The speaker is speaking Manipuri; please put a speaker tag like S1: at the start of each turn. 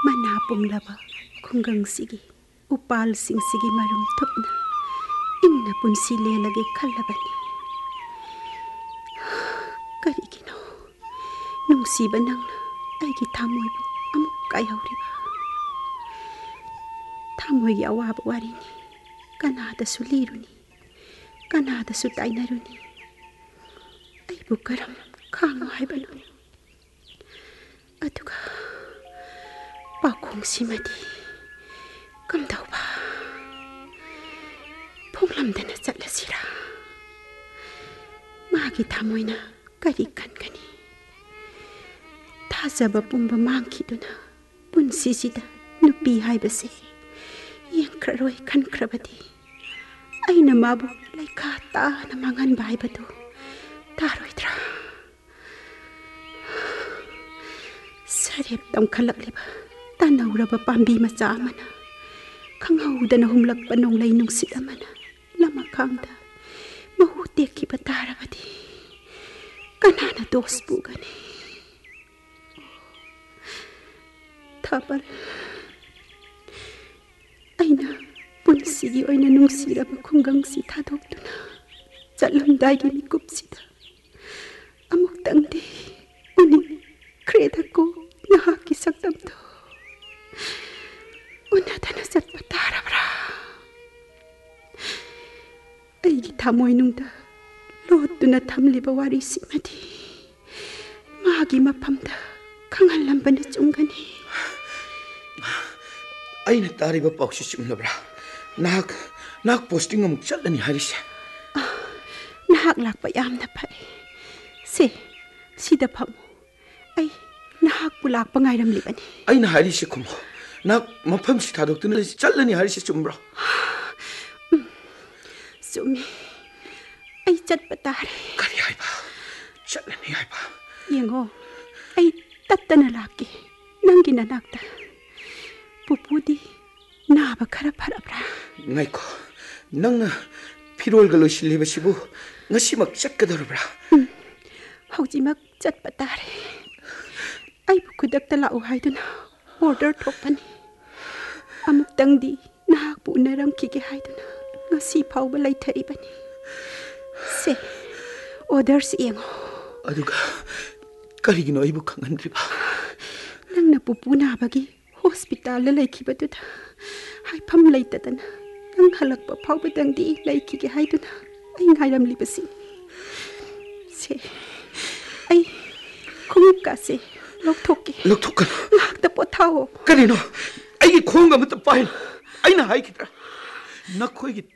S1: mana pumlaba khungangsigi upalsingsigi marum thupna ingna punsi lelage khallabani karigino nungsiba nangna aigi thamoibu amuk kayawriba thamoigi awaba warini kanada suliruni kanada su tainaruni aibu karam khang haibanu aduga pakhong simadi kamdauba phonglamdana chatlasira magi thamoina kari kankani thajaba pumba mangkhiduna punsisida nupi haibase yengkraroi khankrabadi aina mabu laika ta na mangan bai badu taroidra sarep tam khalak leba tanauraba pambi macha amana khanghaudana humlak panong lai nungsit amana lama khangda mahu tekki batarabadi kanana dos bugani thabal aina punsigi oina nungsiraba khungangsi thadoktuna chatlamdagi mikupsida amuk tangde uni kredako nahaki saktamto unadana satpa tarabra aigi thamoinungda lotuna thamliba wari simadi magi mapamda khangalambana chungani
S2: aina tariba pausi chimlabra nak posting amuk chatlani harise
S1: nahak lakpa yamna phai se sida phamu ai nahak pulak pangairam libani
S2: aina harise khum nak mafam si thadoktuna chatlani harise chumbra
S1: sumi ai chatpa tare
S2: kari haiba chatlani haiba
S1: yengo ai tattana laki nangi nanakta pupudi naba khara pharabra
S2: ngaiko nangna pirol galo silibasibu ngasimak chakkadarabra
S1: haujimak chatpa tare ai bukudakta lau haiduna order thopani amuk tangdi nahak pu naram kike haiduna ngasi phauba laitharibani se orders yengo
S2: aduga karigino aibu khanganriba
S1: nangna pupuna bagi hospital la laikhibatuda haifam laitatana nang halakpa phauba tangdi laikhige haiduna ai ngairam libasi se ai khumup ka se lokthokki lakta pothao
S2: karino ai khonga mata pain aina haikitra nakhoi gi